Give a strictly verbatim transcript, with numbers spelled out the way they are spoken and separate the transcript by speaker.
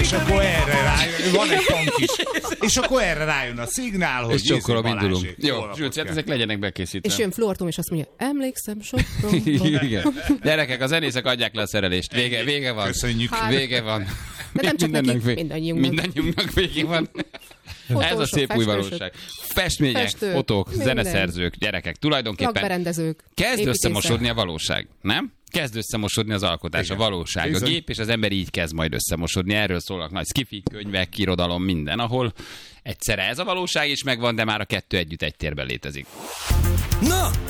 Speaker 1: és akkor erre rájön, van egy pont is, és akkor erre rájön a szignál, hogy
Speaker 2: és csokkolom, indulunk. Jó, Zsülci, hát ezek legyenek bekészítve.
Speaker 3: És jön Flortum, és azt mondja, emlékszem sokról.
Speaker 2: Igen. Gyerekek, a zenészek adják le a szerelést. Vége, vége van.
Speaker 1: Köszönjük.
Speaker 3: Hát.
Speaker 2: Vége van.
Speaker 3: De nem csak nekik,
Speaker 2: vége.
Speaker 3: mindannyiunknak.
Speaker 2: Mindannyiunknak vége van.
Speaker 3: Fotósok,
Speaker 2: Ez a szép új
Speaker 3: festősök,
Speaker 2: valóság. Festmények,
Speaker 3: festők,
Speaker 2: fotók,
Speaker 3: minden.
Speaker 2: zeneszerzők, gyerekek, tulajdonképpen
Speaker 3: lakberendezők,
Speaker 2: kezd
Speaker 3: építészek.
Speaker 2: összemosodni a valóság, nem? Kezd összemosodni az alkotás,
Speaker 1: Igen.
Speaker 2: a valóság.
Speaker 1: Bizony.
Speaker 2: A gép és az ember így kezd majd összemosodni. Erről szólnak nagy skifi, könyvek, irodalom, minden, ahol egyszerre ez a valóság is megvan, de már a kettő együtt egy térben létezik.
Speaker 4: Na,